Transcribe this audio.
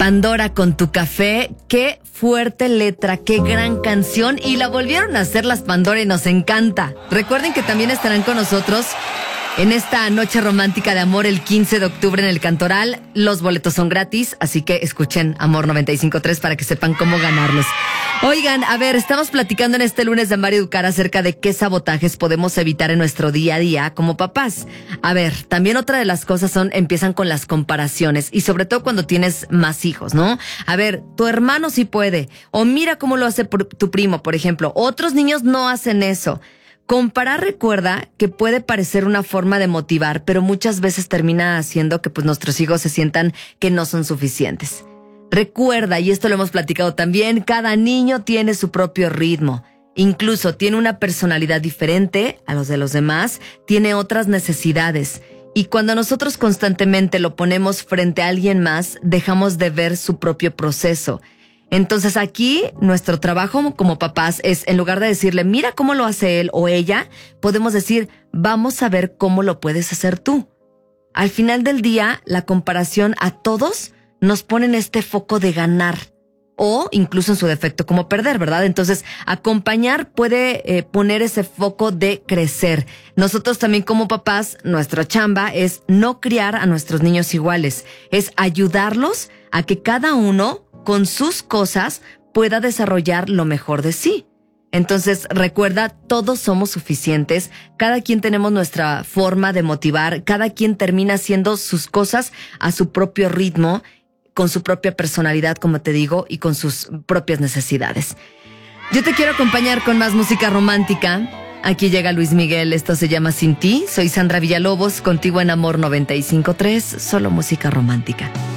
Pandora con tu café, qué fuerte letra, qué gran canción, y la volvieron a hacer las Pandora y nos encanta. Recuerden que también estarán con nosotros en esta noche romántica de amor el 15 de octubre en el Cantoral. Los boletos son gratis, así que escuchen Amor 95.3 para que sepan cómo ganarlos. Oigan, a ver, estamos platicando en este lunes de Amar y Educar acerca de qué sabotajes podemos evitar en nuestro día a día como papás. A ver, también otra de las cosas empiezan con las comparaciones, y sobre todo cuando tienes más hijos, ¿no? A ver, tu hermano sí puede, o mira cómo lo hace tu primo, por ejemplo. Otros niños no hacen eso. Comparar, recuerda que puede parecer una forma de motivar, pero muchas veces termina haciendo que nuestros hijos se sientan que no son suficientes. Recuerda, y esto lo hemos platicado también, cada niño tiene su propio ritmo. Incluso tiene una personalidad diferente a los de los demás, tiene otras necesidades. Y cuando nosotros constantemente lo ponemos frente a alguien más, dejamos de ver su propio proceso. Entonces aquí nuestro trabajo como papás es, en lugar de decirle, mira cómo lo hace él o ella, podemos decir, vamos a ver cómo lo puedes hacer tú. Al final del día, la comparación a todos nos pone en este foco de ganar, o incluso en su defecto como perder, ¿verdad? Entonces, acompañar puede poner ese foco de crecer. Nosotros también como papás, nuestra chamba es no criar a nuestros niños iguales, es ayudarlos a que cada uno con sus cosas pueda desarrollar lo mejor de sí. Entonces, recuerda, todos somos suficientes, cada quien tenemos nuestra forma de motivar, cada quien termina haciendo sus cosas a su propio ritmo, con su propia personalidad, como te digo, y con sus propias necesidades. Yo te quiero acompañar con más música romántica. Aquí llega Luis Miguel, esto se llama Sin Ti. Soy Sandra Villalobos, contigo en Amor 95.3, solo música romántica.